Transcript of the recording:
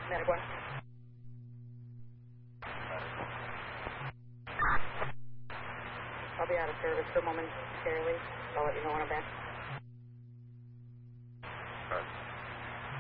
Medic 1. I'll be out of service for momentarily. I'll let you know when I'm back.